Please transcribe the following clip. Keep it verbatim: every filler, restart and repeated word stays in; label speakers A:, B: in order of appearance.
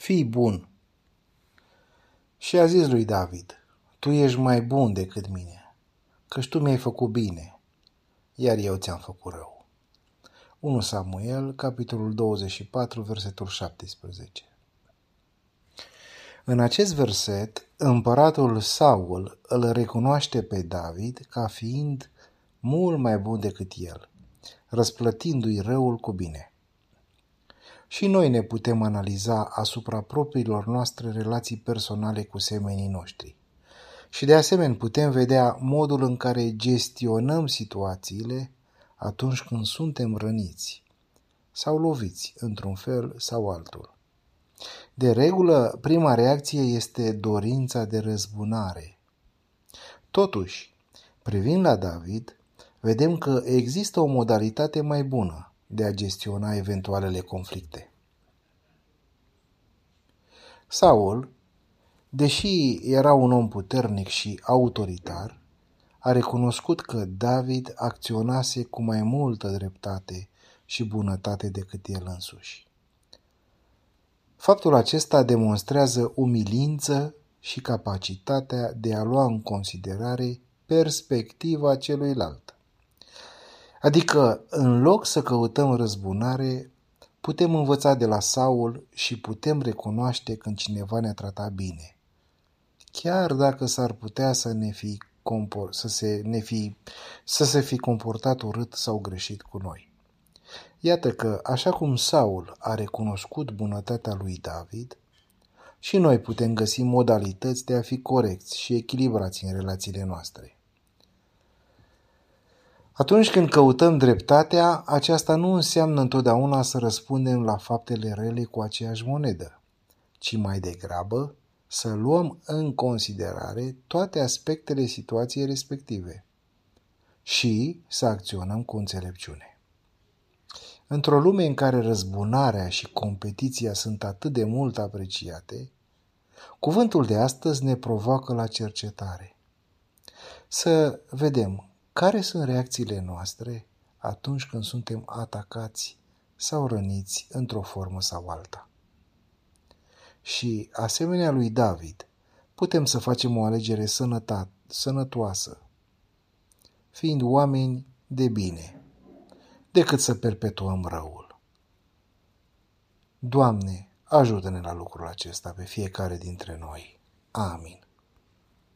A: Fii bun. Și a zis lui David: tu ești mai bun decât mine, căci tu mi-ai făcut bine, iar eu ți-am făcut rău. unu Samuel, capitolul douăzeci și patru, versetul șaptesprezece. În acest verset, împăratul Saul îl recunoaște pe David ca fiind mult mai bun decât el, răsplătindu-i răul cu bine. Și noi ne putem analiza asupra propriilor noastre relații personale cu semenii noștri. Și de asemenea putem vedea modul în care gestionăm situațiile atunci când suntem răniți sau loviți într-un fel sau altul. De regulă, prima reacție este dorința de răzbunare. Totuși, privind la David, vedem că există o modalitate mai bună de a gestiona eventualele conflicte. Saul, deși era un om puternic și autoritar, a recunoscut că David acționase cu mai multă dreptate și bunătate decât el însuși. Faptul acesta demonstrează umilință și capacitatea de a lua în considerare perspectiva celuilalt. Adică, în loc să căutăm răzbunare, putem învăța de la Saul și putem recunoaște când cineva ne-a tratat bine, chiar dacă s-ar putea să ne fi compor- să se, ne fi, să se fi comportat urât sau greșit cu noi. Iată că, așa cum Saul a recunoscut bunătatea lui David, și noi putem găsi modalități de a fi corecți și echilibrați în relațiile noastre. Atunci când căutăm dreptatea, aceasta nu înseamnă întotdeauna să răspundem la faptele rele cu aceeași monedă, ci mai degrabă să luăm în considerare toate aspectele situației respective și să acționăm cu înțelepciune. Într-o lume în care răzbunarea și competiția sunt atât de mult apreciate, cuvântul de astăzi ne provoacă la cercetare. Să vedem care sunt reacțiile noastre atunci când suntem atacați sau răniți într-o formă sau alta. Și, asemenea lui David, putem să facem o alegere sănătate, sănătoasă, fiind oameni de bine, decât să perpetuăm răul. Doamne, ajută-ne la lucrul acesta pe fiecare dintre noi. Amin.